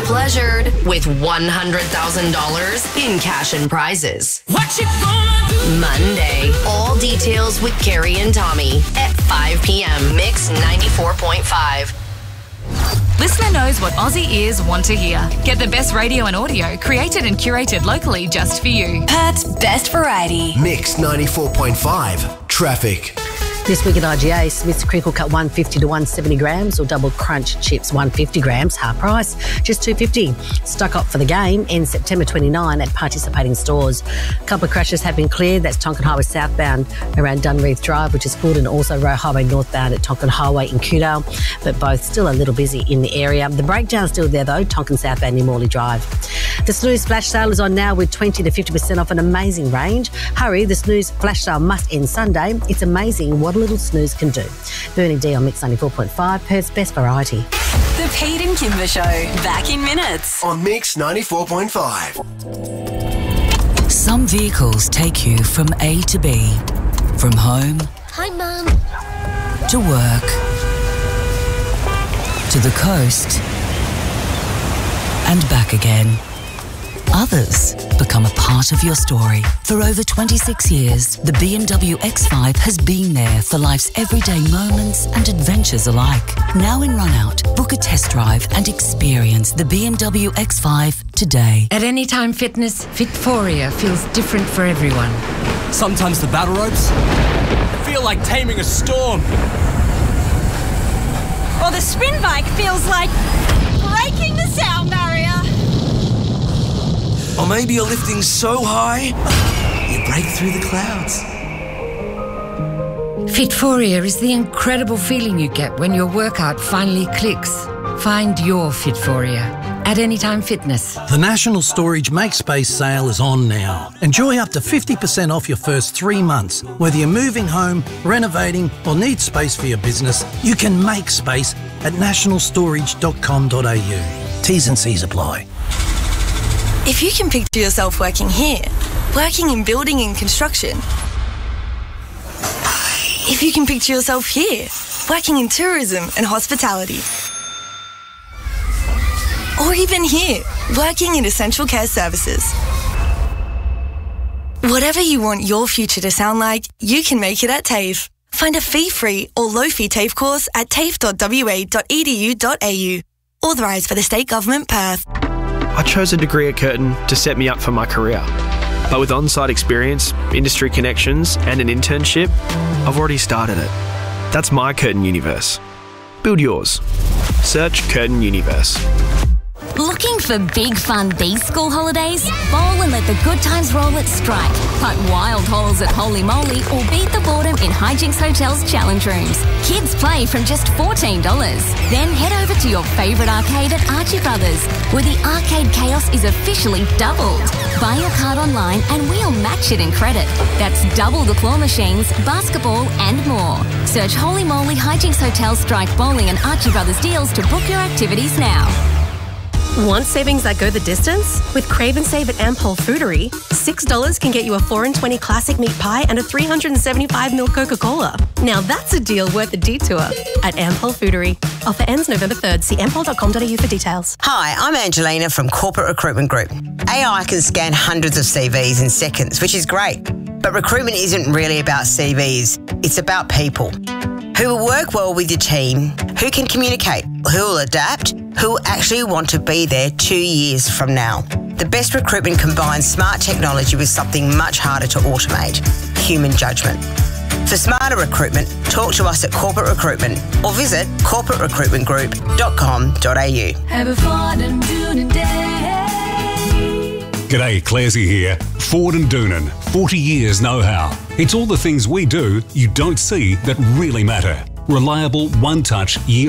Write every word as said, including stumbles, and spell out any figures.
pleasured with one hundred thousand dollars in cash and prizes. What you gonna do? Monday. All details with Carrie and Tommy at five p.m. Mix ninety-four point five. Listener knows what Aussie ears want to hear. Get the best radio and audio created and curated locally just for you. Perth's best variety. Mix ninety-four point five. Traffic. This week at I G A, Smith's Crinkle Cut one fifty to one seventy grams, or Double Crunch Chips one fifty grams, half price, just two fifty. Stock up for the game ends September twenty-ninth at participating stores. A couple of crashes have been cleared. That's Tonkin Highway southbound around Dunreath Drive, which is good, and also Roe Highway northbound at Tonkin Highway in Kewdale, but both still a little busy in the area. The breakdown's still there though, Tonkin southbound near Morley Drive. The Snooze Flash Sale is on now with twenty to fifty percent off an amazing range. Hurry, the Snooze Flash Sale must end Sunday. It's amazing what a little snooze can do. Bernie D on Mix ninety-four point five, Perth's best variety. The Pete and Kimber Show, back in minutes. On Mix ninety-four point five. Some vehicles take you from A to B. From home. Hi, Mum. To work. To the coast. And back again. Others become a part of your story. For over twenty-six years, the B M W X five has been there for life's everyday moments and adventures alike. Now in run-out, book a test drive and experience the B M W X five today. At Anytime Fitness, Fitforia feels different for everyone. Sometimes the battle ropes feel like taming a storm. Or the spin bike feels like breaking the sound barrier. Or maybe you're lifting so high, you break through the clouds. Fitforia is the incredible feeling you get when your workout finally clicks. Find your Fitforia at Anytime Fitness. The National Storage Make Space sale is on now. Enjoy up to fifty percent off your first three months. Whether you're moving home, renovating, or need space for your business, you can make space at national storage dot com dot a u. T's and C's apply. If you can picture yourself working here, working in building and construction. If you can picture yourself here, working in tourism and hospitality. Or even here, working in essential care services. Whatever you want your future to sound like, you can make it at TAFE. Find a fee-free or low-fee TAFE course at tafe dot w a dot e d u dot a u. Authorised for the State Government, Perth. I chose a degree at Curtin to set me up for my career. But with on-site experience, industry connections and an internship, I've already started it. That's my Curtin Universe. Build yours. Search Curtin Universe. Looking for big fun these school holidays? Bowl and let the good times roll at Strike. Putt wild holes at Holy Moly or beat the boredom in Hijinks Hotel's challenge rooms. Kids play from just fourteen dollars. Then head over to your favourite arcade at Archie Brothers, where the arcade chaos is officially doubled. Buy your card online and we'll match it in credit. That's double the claw machines, basketball and more. Search Holy Moly Hijinks Hotel Strike Bowling and Archie Brothers deals to book your activities now. Want savings that go the distance? With Crave and Save at Ampol Foodery, six dollars can get you a four and twenty classic meat pie and a three hundred seventy-five milliliter Coca-Cola. Now that's a deal worth a detour at Ampol Foodery. Offer ends November third. See ampol dot com dot a u for details. Hi, I'm Angelina from Corporate Recruitment Group. A I can scan hundreds of C Vs in seconds, which is great. But recruitment isn't really about C Vs. It's about people. Who will work well with your team, who can communicate, who will adapt, who will actually want to be there two years from now. The best recruitment combines smart technology with something much harder to automate, human judgment. For smarter recruitment, talk to us at Corporate Recruitment or visit corporate recruitment group dot com dot a u. Have a Ford and Doonan day. G'day, Clarsey here. Ford and Doonan, forty years know-how. It's all the things we do you don't see that really matter. Reliable, one-touch, year